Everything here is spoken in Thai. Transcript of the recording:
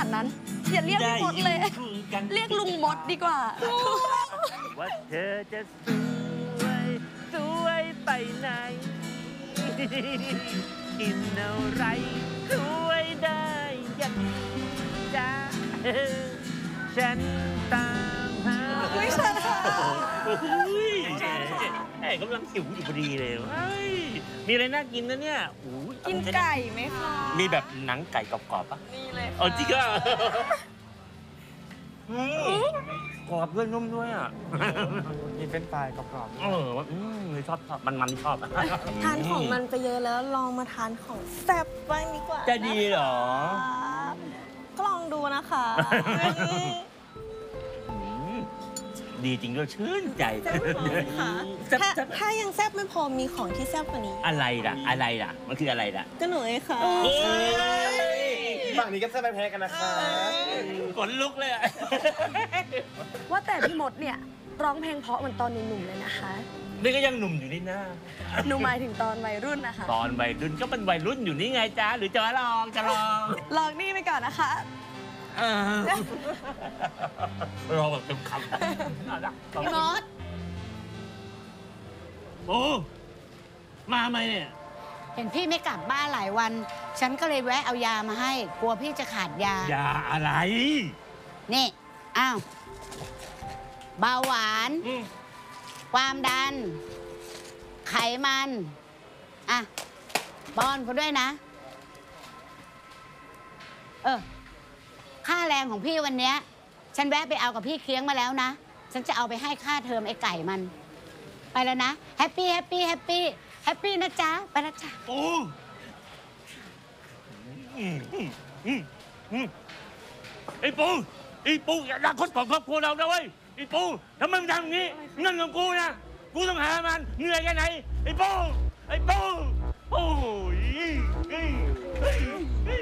นั้นอย่าเรียกพี่มดเลยเรียกลุงมดดีกว่าว่าเธอจะสวยไปไหนกินอะไรสวยได้ยังจ้าฉันตามหาไม่ใช่ค่ะกำลังหิวอยู่พอดีเลยมีอะไรน่ากินนะเนี่ยกินไก่ไหมคะมีแบบหนังไก่กรอบๆป่ะนี่เลยอ๋อจริงอ่ะกรอบด้วยนุ่มด้วยอ่ะมีเป็นปลายกรอบๆชอบมันชอบทานของมันไปเยอะแล้วลองมาทานของแซ่บบ้างดีกว่าจะดีเหรอก็ลองดูนะคะดีจริงด้วยชื่นใจถ้ายังแซ่บไม่พอมีของที่แซ่บกว่านี้อะไรล่ะมันคืออะไรล่ะก็หนูเองค่ะฝั่งนี้ก็แซ่บไม่แพ้กันนะคะขนลุกเลยว่าแต่พี่มดเนี่ยร้องเพลงเพราะเหมือนตอนหนุ่มๆเลยนะคะนี่ก็ยังหนุ่มอยู่นี่นะหนูหมายถึงตอนวัยรุ่นนะคะตอนวัยรุ่นก็เป็นวัยรุ่นอยู่นี่ไงจ๊ะหรือจะลองลองนี่ไปก่อนนะคะรอแบบเต็มคำพี่มดโอ้มาไหมเนี่ยเห็นพี่ไม่กลับบ้านหลายวันฉันก็เลยแวะเอายามาให้กลัวพี่จะขาดยายาอะไรนี่อ้าวเบาหวานความดันไขมันอ่ะป้อนเขาด้วยนะค่าแรงของพี่วันนี้ฉันแวะไปเอากับพี่เคียงมาแล้วนะฉันจะเอาไปให้ค่าเทอมไอ้ไก่มันไปแล้วนะแฮปปี้นะจ๊ะไปแล้วจ้ะโอ้ไอ้ปูอนาคตของครอบครัวเรานะเว้ยไอ้ปูทำไมมึงทำอย่างนี้เงินของกูนะกูต้องหามันเหนื่อยแค่ไหนไอ้ปูโอ้ย